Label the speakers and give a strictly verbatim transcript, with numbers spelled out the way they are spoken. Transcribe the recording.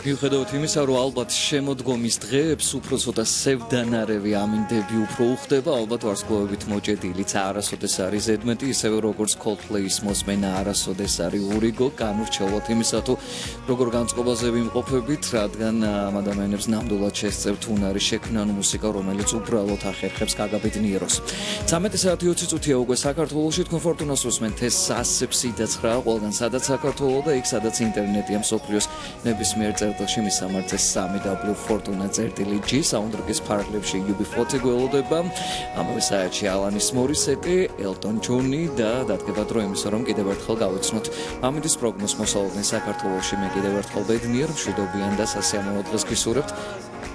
Speaker 1: მიუხედავად იმისა, რომ ალბათ შემოდგომის დღეებს უფრო ცოტა სევდანარევი ამინდები უფრო უხდება, ალბათ ვარსკვლავებით მოჭედილიც არასოდეს არის ზედმეტი, ისევე როგორც Coldplay-ის მოსმენა არასოდეს არის ურიგო, განურჩევლად იმისა, თუ როგორ განწყობაზე ვიმყოფებით, რადგან ამ ადამიანებს ნამდვილად შესწევთ უნარი შექმნან მუსიკა, რომელიც უბრალოდ ახერხებს გაგაბედნიეროს. ცამეტი საათი ოცი წუთია უკვე საქართველოში, თქვენ ფორტუნას უსმენთ ეს ასი და ცხრა, ყველგან სადაც საქართველო და იქ სადაც ინტერნეტია მსოფლიოს ნებისმიერ წერტილში მისამართზე სამი დაბლიუ ფორტუნა წერტილი ჯი საუნდტრეკის ფარგლებში იუბი ფოთი გველოდება. ამავე საათში ალანის მორისეტი, ელტონ ჯონი და დადგება დრო იმისა, რომ კიდევ ერთხელ გავიცნოთ ამინდის პროგნოზს მოსალოდნელ საქართველოში. მე კიდევ ერთხელ ბედნიერ, მშვიდობიან და სასიამოვნო დღეს გისურვებთ.